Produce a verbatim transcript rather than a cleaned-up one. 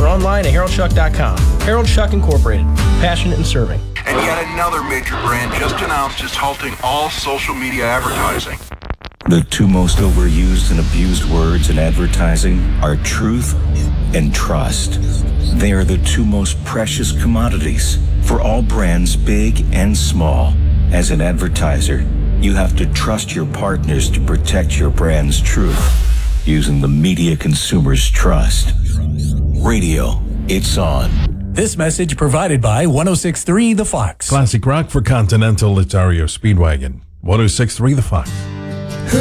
or online at harold schuck dot com. Harold Schuck Incorporated, passionate in serving. And yet another major brand just announced it's halting all social media advertising. The two most overused and abused words in advertising are truth and trust. They are the two most precious commodities for all brands, big and small. As an advertiser, you have to trust your partners to protect your brand's truth using the media consumers trust. Radio, it's on. This message provided by one oh six point three The Fox. Classic rock for Continental, it's R E O Speedwagon. one oh six point three The Fox.